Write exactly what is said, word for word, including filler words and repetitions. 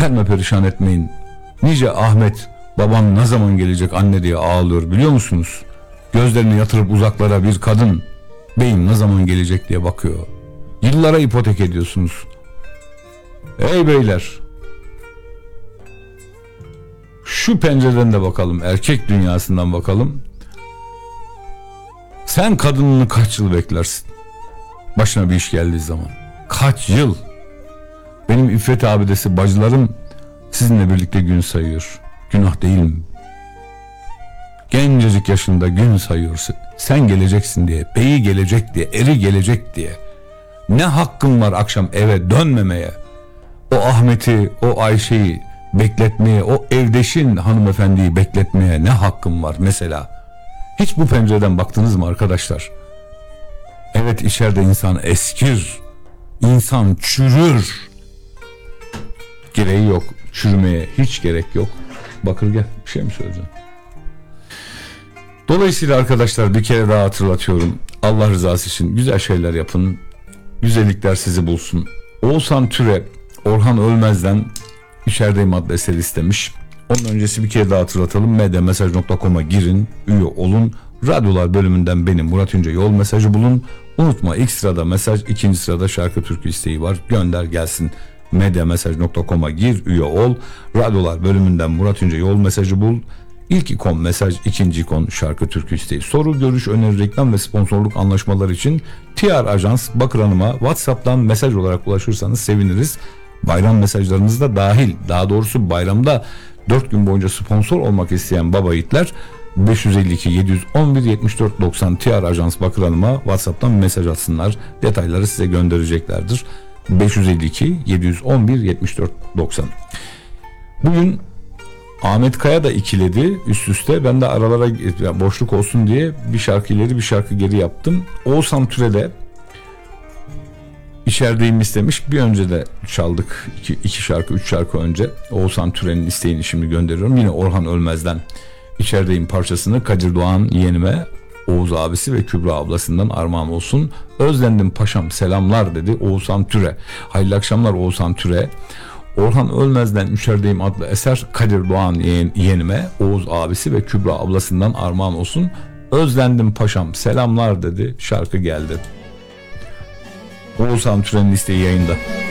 Perme perişan etmeyin. Nice Ahmet babam ne zaman gelecek anne diye ağlıyor biliyor musunuz? Gözlerini yatırıp uzaklara bir kadın beyim ne zaman gelecek diye bakıyor. Yıllara ipotek ediyorsunuz. Ey beyler, şu pencereden de bakalım, erkek dünyasından bakalım. Sen kadınını kaç yıl beklersin? Başına bir iş geldiği zaman. Kaç yıl? Benim İffet abidesi bacılarım sizinle birlikte gün sayıyor. Günah değil mi? Gencecik yaşında gün sayıyorsun. Sen geleceksin diye, beyi gelecek diye, eri gelecek diye. Ne hakkın var akşam eve dönmemeye? O Ahmet'i, o Ayşe'yi bekletmeye, o evdeşin hanımefendiyi bekletmeye ne hakkın var mesela? Hiç bu pencereden baktınız mı arkadaşlar? Evet, içeride insan eskir, insan çürür. Gereği yok, çürümeye hiç gerek yok. Bakır gel, bir şey mi söyleyeceğim? Dolayısıyla arkadaşlar bir kere daha hatırlatıyorum. Allah rızası için güzel şeyler yapın. Güzellikler sizi bulsun. Oğuzhan Türe, Orhan Ölmez'den İçerideyim adlı eseri istemiş. Onun öncesi bir kere daha hatırlatalım. medyamesaj nokta com'a girin, üye olun. Radyolar bölümünden benim Murat Ünce yol mesajı bulun. Unutma, ilk sırada mesaj, ikinci sırada şarkı türkü isteği var. Gönder gelsin. medyamesaj nokta com'a gir, üye ol. Radyolar bölümünden Murat Ünce yol mesajı bul. İlk ikon mesaj, ikinci ikon şarkı türkü isteği. Soru, görüş, öneri, reklam ve sponsorluk anlaşmaları için T R Ajans Bakır Hanım'a WhatsApp'tan mesaj olarak ulaşırsanız seviniriz. Bayram mesajlarınız da dahil. Daha doğrusu bayramda dört gün boyunca sponsor olmak isteyen baba yiğitler beş yüz elli iki yedi yüz on bir yetmiş dört doksan T R Ajans Bakır Hanım'a WhatsApp'tan mesaj atsınlar. Detayları size göndereceklerdir. beş yüz elli iki yedi yüz on bir yetmiş dört doksan. Bugün Ahmet Kaya da ikiledi üst üste. Ben de aralara boşluk olsun diye bir şarkı ileri bir şarkı geri yaptım. Oğuzhan Türe'de İçerideyim istemiş. Bir önce de çaldık. İki, iki şarkı, üç şarkı önce. Oğuzhan Türe'nin isteğini şimdi gönderiyorum. Yine Orhan Ölmez'den İçerideyim parçasını Kadir Doğan yeğenime, Oğuz abisi ve Kübra ablasından armağan olsun. Özlendim paşam selamlar dedi Oğuzhan Türe. Hayırlı akşamlar Oğuzhan Türe. Orhan Ölmez'den İçerideyim adlı eser Kadir Doğan yeğenime, Oğuz abisi ve Kübra ablasından armağan olsun. Özlendim paşam selamlar dedi. Şarkı geldi. Oğuzhan Türen'in isteği yayında.